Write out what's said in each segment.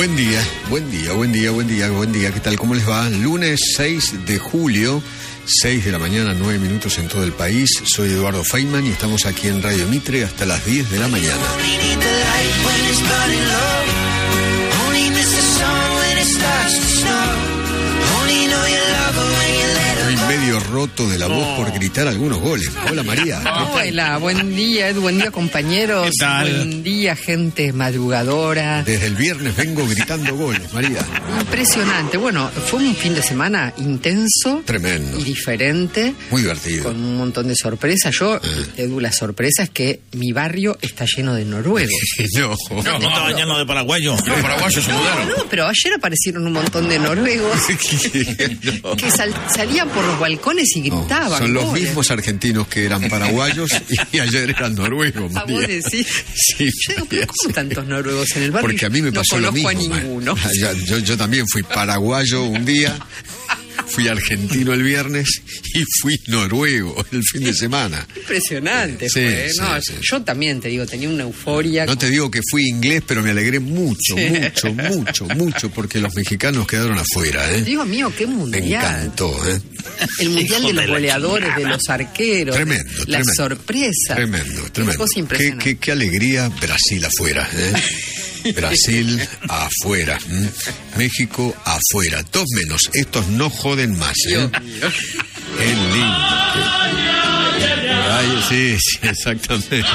Buen día. ¿Qué tal? ¿Cómo les va? Lunes 6 de julio, 6 de la mañana, 9 minutos en todo el país. Soy Eduardo Feynman y estamos aquí en Radio Mitre hasta las 10 de la mañana. Estoy medio roto de la voz por gritar algunos goles. Hola, María. Hola, buen día, Edu, buen día, compañeros. ¿Qué tal? Buen día, gente madrugadora. Desde el viernes vengo gritando goles, María. Impresionante. Bueno, fue un fin de semana intenso. Tremendo. Y diferente. Muy divertido. Con un montón de sorpresas. Yo, Edu, la sorpresa es que mi barrio está lleno de noruegos. No, estaba lleno de paraguayos. Los paraguayos se mudaron. No, pero ayer aparecieron un montón de noruegos que salían por los balcones y gritaban. Son los goles. mismos argentinos que eran paraguayos y ayer eran noruegos, ¿A María. vos decís? Sí, Yo digo, pero ¿cómo tantos noruegos en el barrio? porque a mí me pasó lo mismo. No conozco a ninguno. Yo también fui paraguayo un día, fui argentino el viernes y fui noruego el fin de semana. Impresionante Sí, fue. sí, No, sí. Yo también, te digo, tenía una euforia. No te digo que fui inglés, pero me alegré mucho, porque los mexicanos quedaron afuera, ¿eh? Dios mío, qué Me mundial. encantó, ¿eh? El mundial de los goleadores, de los arqueros. Tremendo, Las tremendo. sorpresas. Tremendo. Una cosa impresionante. Qué alegría Brasil afuera, ¿eh? Brasil afuera. México afuera. 2 menos. Estos no joden más, ¿eh? Dios mío. Qué lindo. Ay, sí, exactamente.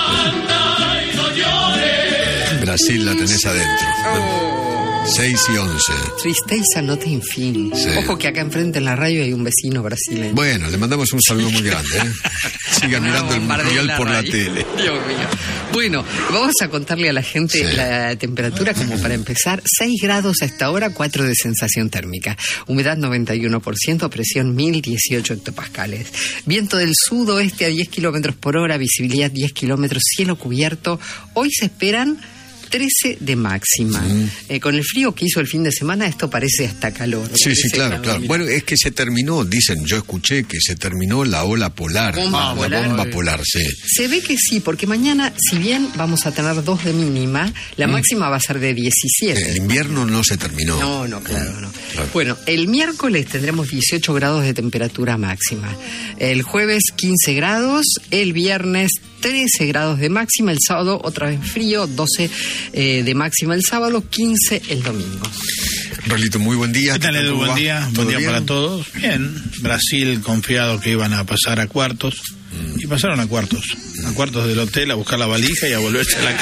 Brasil la tenés adentro. 6 y 11. Tristeza no tiene fin. Sí. Ojo que acá enfrente en la radio hay un vecino brasileño. Bueno, le mandamos un saludo muy grande, ¿eh? Siga mirando el mundial por la tele. Dios mío. Bueno, vamos a contarle a la gente Sí. la temperatura como para empezar. 6 grados a esta hora, 4 de sensación térmica. Humedad 91%, presión 1018 hectopascales. Viento del sudoeste a 10 kilómetros por hora, visibilidad 10 kilómetros, cielo cubierto. Hoy se esperan 13 de máxima. Con el frío que hizo el fin de semana, esto parece hasta calor. Sí, Parece claro. mira. Bueno, es que se terminó, dicen, yo escuché que se terminó la ola polar. Bomba La polar. bomba polar, sí. Se ve que sí, porque mañana, si bien vamos a tener 2 de mínima, la máxima va a ser de 17. El invierno no se terminó. No, claro, no. Claro. Bueno, el miércoles tendremos 18 grados de temperatura máxima. El jueves 15 grados, el viernes 13 grados de máxima, el sábado otra vez frío, 12 de máxima el sábado, 15 el domingo. Rolito, muy buen día. ¿Qué tal, Edu? ¿Cómo Buen va? día. ¿Todo Buen día bien? para todos. Bien. Brasil confiado que iban a pasar a cuartos. Y pasaron a cuartos. A cuartos del hotel a buscar la valija y a volverse a la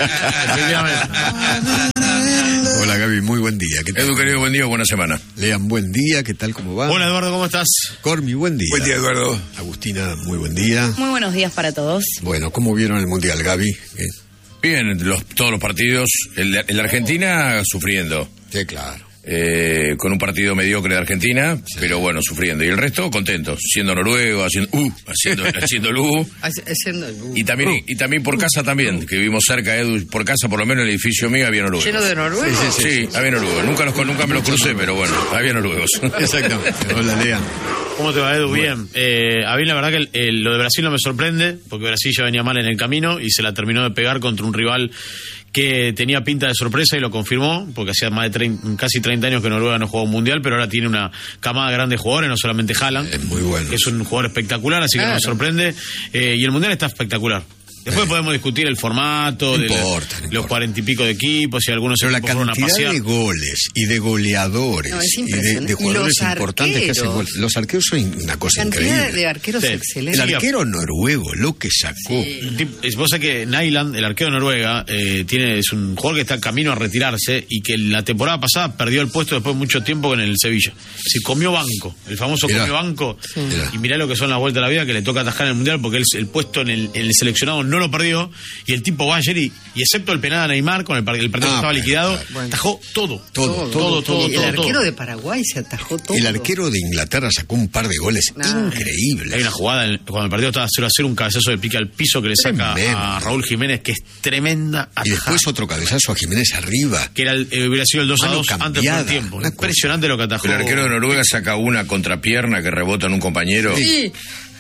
casa. Hola, Gaby, muy buen día. ¿Qué tal? Edu, querido, buen día, buena semana. Lean, buen día. ¿Qué tal? ¿Cómo va? Hola, Eduardo, ¿cómo estás? Cormi, buen día. Buen día, Eduardo. Agustina, muy buen día. Muy buenos días para todos. Bueno, ¿cómo vieron el Mundial, Gaby? Bien, todos los partidos. El de Argentina sufriendo. Sí, claro. Con un partido mediocre de Argentina, pero bueno, sufriendo. Y el resto, contentos. Siendo noruego, haciendo luz. Y también por casa también, que vivimos cerca, Edu, por casa, por lo menos el edificio mío había noruegos. ¿Lleno de noruegos? Sí, había noruegos. Nunca me los crucé, pero bueno, había noruegos. Exactamente. Hola, Lean. ¿Cómo te va, Edu? Bien. A mí la verdad que lo de Brasil no me sorprende, porque Brasil ya venía mal en el camino y se la terminó de pegar contra un rival que tenía pinta de sorpresa y lo confirmó, porque hacía más de casi 30 años que Noruega no jugaba un mundial, pero ahora tiene una camada grande de jugadores, no solamente Haaland, Es muy bueno. que es un jugador espectacular, así que no me sorprende. Y el mundial está espectacular. Después podemos discutir el formato, No de importa. los 40 y pico de equipos y algunos Pero la equipos fueron a cantidad pasear. de goles y de goleadores No, es y impresionante. de jugadores Y los importantes que hacen arqueros. goles. Los arqueros son una cosa Cantidad increíble. de arqueros Sí. excelentes. El arquero noruego, lo que sacó. Vos sabés que Nyland, el arquero de Noruega, es un jugador que está camino a retirarse y que la temporada pasada perdió el puesto después de mucho tiempo en el Sevilla. Se comió banco, el famoso Mirá. comió banco. Mirá. Y mirá lo que son las vueltas de la vida, que le toca atajar en el Mundial porque el puesto en el seleccionado no lo perdió. Y el tipo va ayer y excepto el penal a Neymar, con el partido que estaba bueno, liquidado, bueno. atajó todo. Todo. Y el arquero de Paraguay se atajó todo. El arquero de Inglaterra sacó un par de goles increíbles. Hay una jugada, cuando el partido estaba 0-0, un cabezazo de pique al piso que le saca Tremendo. a Raúl Jiménez, que es tremenda atajada. Y después otro cabezazo a Jiménez arriba. Que era hubiera sido el 2-2 Mano antes cambiada, del tiempo. una Impresionante lo que atajó. El arquero de Noruega saca una contrapierna que rebota en un compañero. Sí.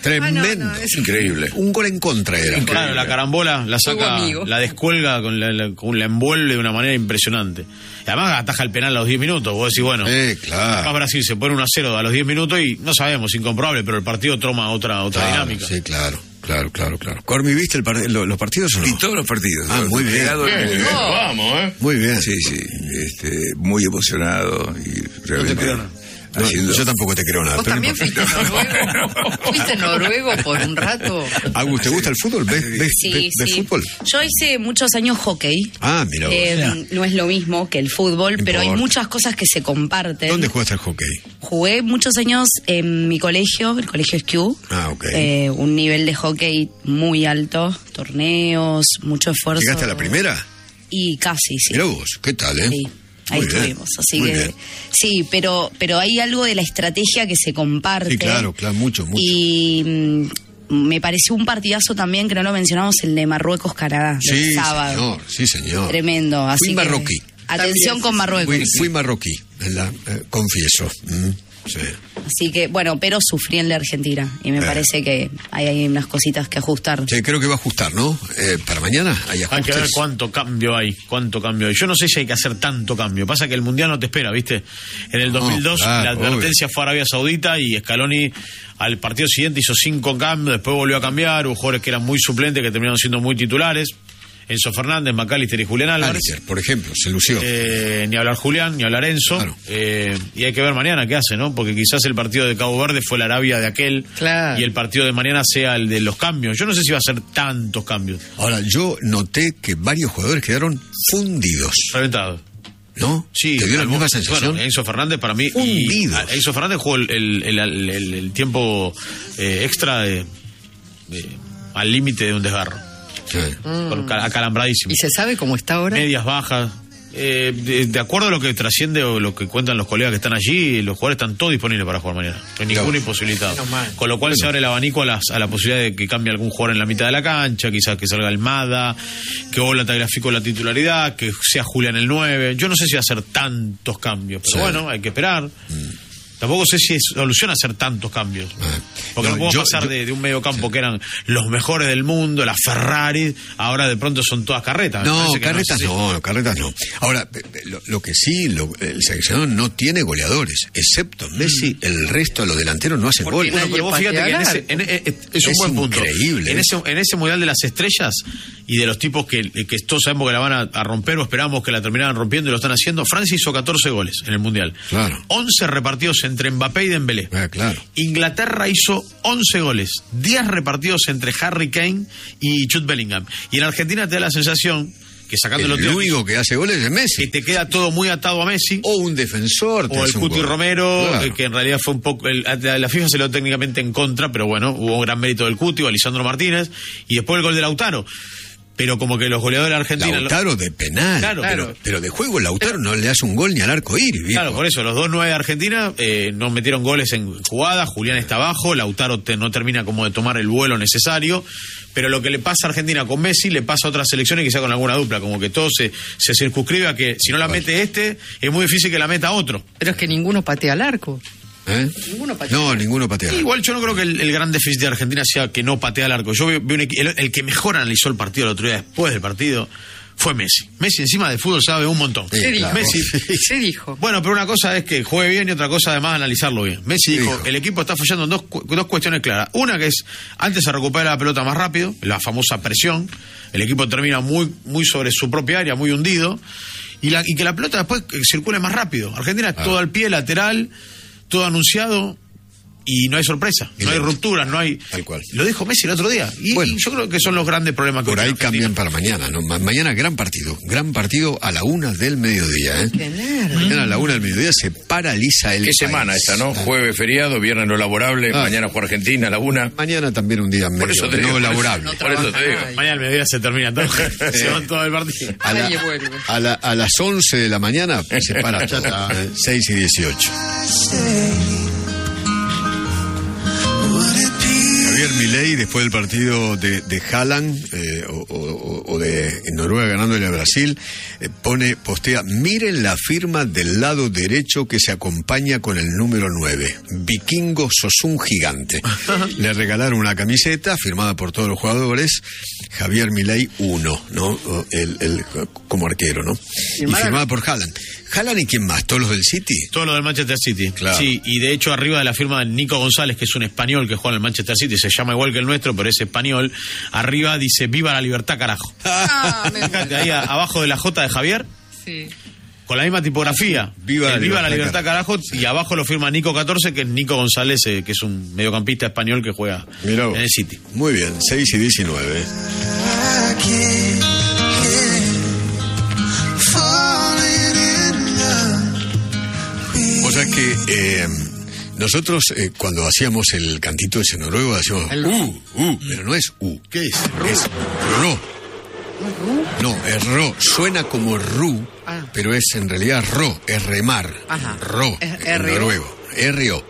Tremendo. Es increíble. Un gol en contra era. Claro, la carambola la saca, la descuelga, la envuelve de una manera impresionante. Y además ataja el penal a los 10 minutos. Vos decís, bueno, claro. acá Brasil se pone 1-0 a los 10 minutos y no sabemos, incomprobable, pero el partido toma otra dinámica. Sí, claro. Cormi, ¿viste los partidos o no? Y todos los partidos. Muy bien. Vamos, Muy bien. Sí. Muy emocionado y realmente... Yo tampoco te creo nada. ¿Vos también fuiste noruego? ¿Fuiste noruego por un rato? Agus, ¿te gusta el fútbol? ¿Ves fútbol? Yo hice muchos años hockey. Mira vos. No es lo mismo que el fútbol, pero hay muchas cosas que se comparten. ¿Dónde jugaste al hockey? Jugué muchos años en mi colegio, el colegio SQ. Ok. Un nivel de hockey muy alto, torneos, mucho esfuerzo. ¿Llegaste a la primera? Y casi, sí. Mira vos, ¿qué tal, Sí. Ahí estuvimos, así que bien. Sí, pero hay algo de la estrategia que se comparte. Sí, claro, mucho. Y me pareció un partidazo también, que no lo mencionamos, el de Marruecos-Canadá, del sábado. Sí, señor. Tremendo. Así fui marroquí. Atención con Marruecos. Fui marroquí, confieso. Sí. Así que, bueno, pero sufrí en la Argentina y me parece que hay unas cositas que ajustar. Sí, creo que va a ajustar, ¿no? Para mañana hay ajustes. Hay que ver cuánto cambio hay. Yo no sé si hay que hacer tanto cambio. Pasa que el Mundial no te espera, ¿viste? En el 2002 la advertencia fue a Arabia Saudita y Scaloni al partido siguiente hizo 5 cambios, después volvió a cambiar, hubo jugadores que eran muy suplentes que terminaron siendo muy titulares. Enzo Fernández, McAllister y Julián Álvarez. Por ejemplo, se lució. Ni hablar Julián, ni hablar Enzo. Claro. Y hay que ver mañana qué hace, ¿no? Porque quizás el partido de Cabo Verde fue la Arabia de aquel. Claro. Y el partido de mañana sea el de los cambios. Yo no sé si va a ser tantos cambios. Ahora, yo noté que varios jugadores quedaron fundidos. Reventados. ¿No? Sí. ¿Te dio la misma sensación? Bueno, Enzo Fernández para mí... Fundidos. Enzo Fernández jugó el tiempo extra al límite de un desgarro. Sí. Acalambradísimo. ¿Y se sabe cómo está ahora? Medias bajas. De acuerdo a lo que trasciende o lo que cuentan los colegas que están allí, los jugadores están todos disponibles para jugar mañana. No hay ningún imposibilitado. Con lo cual se abre el abanico a la posibilidad de que cambie algún jugador en la mitad de la cancha, quizás que salga Almada, que Ola Tagliafico la titularidad, que sea Julián el 9. Yo no sé si va a hacer tantos cambios, pero bueno, hay que esperar. Tampoco sé si es solución hacer tantos cambios. Porque no podemos pasar de un medio campo que eran los mejores del mundo, las Ferrari, ahora de pronto son todas carretas. No, carretas no. Ahora, lo que sí, el seleccionador no tiene goleadores, excepto Messi, el resto de los delanteros no hacen goles. Bueno, pero vos fíjate que es un buen punto. Increíble. En ese Mundial de las Estrellas y de los tipos que todos sabemos que la van a romper o esperamos que la terminaran rompiendo y lo están haciendo, Francia hizo 14 goles en el Mundial. Claro. 11 repartidos entre Mbappé y Dembélé. Claro. Inglaterra hizo 11 goles, 10 repartidos entre Harry Kane y Jude Bellingham. Y en Argentina te da la sensación que sacando el único que hace goles es Messi. Que te queda todo muy atado a Messi. O un defensor. O el Cuti Romero, claro. Que en realidad fue un poco... la FIFA se lo dio técnicamente en contra, pero bueno, hubo un gran mérito del Cuti o Lisandro Martínez. Y después el gol de Lautaro. Pero como que los goleadores de Argentina... Lautaro de penal. Claro. Pero de juego Lautaro no le hace un gol ni al arco iris. Claro, por eso, los 2-9 de Argentina no metieron goles en jugada, Julián está abajo, Lautaro no termina como de tomar el vuelo necesario, pero lo que le pasa a Argentina con Messi le pasa a otras selecciones quizá con alguna dupla, como que todo se circunscribe a que si no la mete es muy difícil que la meta otro. Pero es que ninguno patea al arco. Ninguno patea. Igual yo no creo que el gran déficit de Argentina sea que no patea al arco. Yo vi el que mejor analizó el partido el otro día después del partido fue Messi. Messi encima de fútbol sabe un montón. ¿Qué dijo? Messi ¿Qué dijo? Bueno, pero una cosa es que juegue bien y otra cosa además analizarlo bien. Messi dijo, el equipo está fallando en dos cuestiones claras. Una que es, antes se recupera la pelota más rápido, la famosa presión. El equipo termina muy, muy sobre su propia área, muy hundido. Y que la pelota después circule más rápido. Argentina es todo al pie, lateral, todo anunciado y no hay sorpresa, no hay rupturas, no hay... Tal cual. Lo dijo Messi el otro día. Y yo creo que son los grandes problemas que por ahí cambian para mañana, ¿no? Mañana gran partido a la 1 del mediodía, ¿eh? Mañana a la 1 del mediodía se paraliza el ¿Qué país. Semana esta, no? Jueves feriado, viernes no laborable, mañana juega Argentina a la 1. Mañana también un día medio no laborable. Por eso te digo. Mañana al mediodía se termina todo. Se van todo el partido. A las 11 de la mañana se para todo, 6 y 18. Javier Milei, después del partido de Haaland o de Noruega ganándole a Brasil, postea: miren la firma del lado derecho que se acompaña con el número 9. Vikingo, sos un gigante. Le regalaron una camiseta firmada por todos los jugadores. Javier Milei 1, ¿no? Como arquero, ¿no? Y firmada por Haaland. ¿Haaland y quién más? ¿Todos los del City? Todos los del Manchester City. Claro. Sí, y de hecho arriba de la firma de Nico González, que es un español que juega en el Manchester City, se llama igual que el nuestro, pero es español, arriba dice: viva la libertad, carajo. Fíjate ahí abajo de la J de Javier. Sí. Con la misma tipografía. Viva la libertad, carajo. Y abajo lo firma Nico 14, que es Nico González, que es un mediocampista español que juega en el City. Muy bien, 6:19. O sea que nosotros cuando hacíamos el cantito ese noruego decíamos pero no es ¿qué es? Es ro. No, es ro. Suena como ru, pero es en realidad ro, es remar. Ajá. Ro, en noruego. R-O.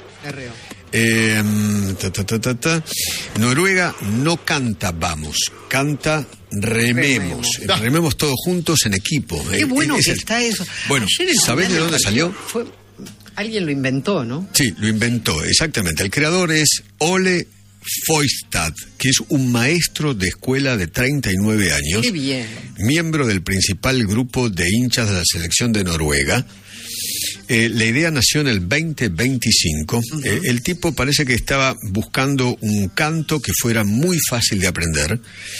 Noruega no canta vamos, canta rememos. Rememos todos juntos en equipo. Qué bueno que está eso. Bueno, ¿sabés de dónde salió? Alguien lo inventó, ¿no? Sí, lo inventó, exactamente. El creador es Ole Foystad, que es un maestro de escuela de 39 años. ¡Qué bien! Miembro del principal grupo de hinchas de la selección de Noruega. La idea nació en el 2025. El tipo parece que estaba buscando un canto que fuera muy fácil de aprender,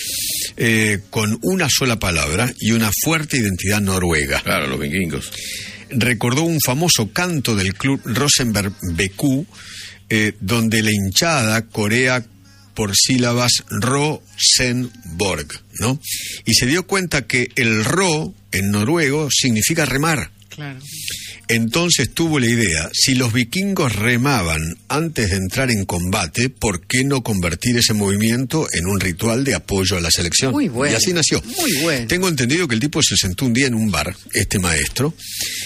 con una sola palabra y una fuerte identidad noruega. Claro, los vikingos. Recordó un famoso canto del club Rosenborg BQ, donde la hinchada corea por sílabas Rosenborg, ¿no? Y se dio cuenta que el ro en noruego significa remar. Claro. Entonces tuvo la idea: si los vikingos remaban antes de entrar en combate, ¿por qué no convertir ese movimiento en un ritual de apoyo a la selección? Muy bueno. Y así nació. Muy bueno. Tengo entendido que el tipo se sentó un día en un bar, este maestro,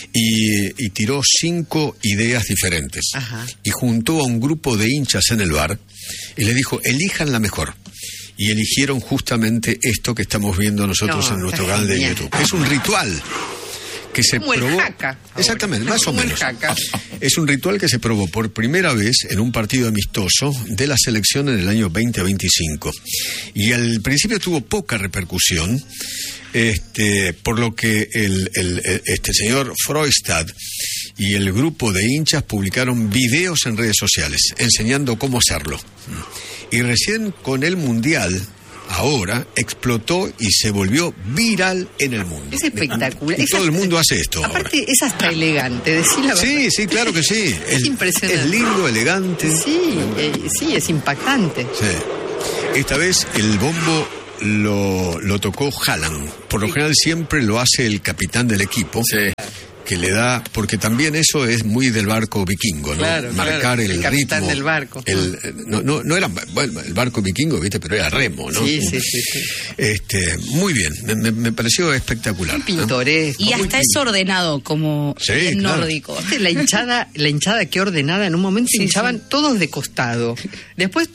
y tiró 5 ideas diferentes. Ajá. Y juntó a un grupo de hinchas en el bar y le dijo: elijan la mejor. Y eligieron justamente esto que estamos viendo nosotros en nuestro canal de YouTube. Es un ritual que se como probó. El jaca. Exactamente, más o como menos. El jaca. Es un ritual que se probó por primera vez en un partido amistoso de la selección en el año 2025. Y al principio tuvo poca repercusión, por lo que este señor Freustad y el grupo de hinchas publicaron videos en redes sociales enseñando cómo hacerlo. Y recién con el Mundial, ahora explotó y se volvió viral en el mundo. Es espectacular. Y todo el mundo hace esto. Aparte, ahora es hasta elegante, decir la verdad. Sí, claro que sí. Es impresionante. Es lindo, elegante. Sí, es impactante. Sí. Esta vez el bombo lo tocó Haaland. Por lo general siempre lo hace el capitán del equipo. Sí. Que le da, porque también eso es muy del barco vikingo, ¿no? Claro, marcar el capitán ritmo del barco. No era, bueno, el barco vikingo, ¿viste? Pero era remo, ¿no? Sí. Muy bien, me pareció espectacular. Pintoresco. Y hasta es ordenado, como bien nórdico. La hinchada que ordenada, en un momento hinchaban todos de costado. Después